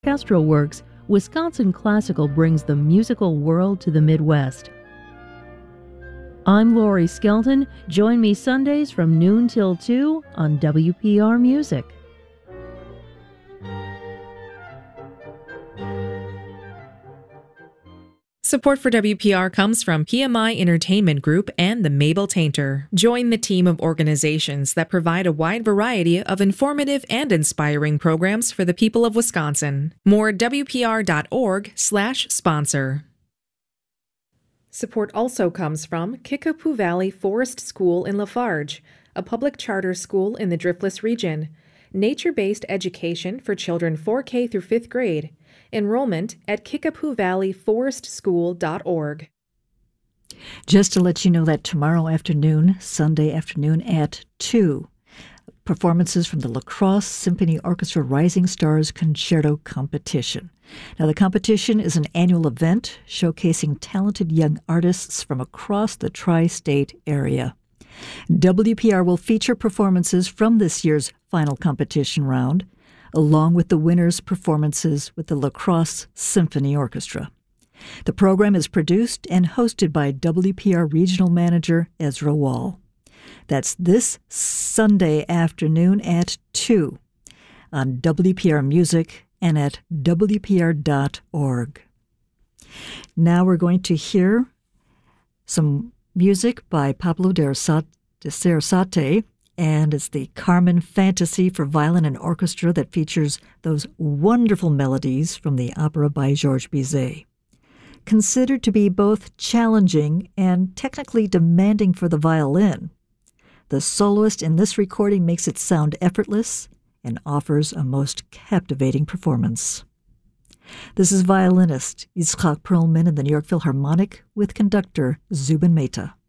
orchestral works, Wisconsin Classical brings the musical world to the Midwest. I'm Lori Skelton. Join me Sundays from noon till 2 on WPR Music. Support for WPR comes from PMI Entertainment Group and the Mabel Tainter. Join the team of organizations that provide a wide variety of informative and inspiring programs for the people of Wisconsin. More at WPR.org/sponsor. Support also comes from Kickapoo Valley Forest School in Lafarge, a public charter school in the Driftless region. Nature-based education for children 4K through 5th grade. Enrollment at kickapoovalleyforestschool.org. Just to let you know that tomorrow afternoon, Sunday afternoon at 2, performances from the La Crosse Symphony Orchestra Rising Stars Concerto Competition. Now, the competition is an annual event showcasing talented young artists from across the tri-state area. WPR will feature performances from this year's final competition round, along with the winners' performances with the La Crosse Symphony Orchestra. The program is produced and hosted by WPR Regional Manager Ezra Wall. That's this Sunday afternoon at 2 on WPR Music and at WPR.org. Now we're going to hear some music by Pablo de Sarasate, and it's the Carmen Fantasy for Violin and Orchestra that features those wonderful melodies from the opera by Georges Bizet. Considered to be both challenging and technically demanding for the violin, the soloist in this recording makes it sound effortless and offers a most captivating performance. This is violinist Yitzhak Perlman in the New York Philharmonic with conductor Zubin Mehta.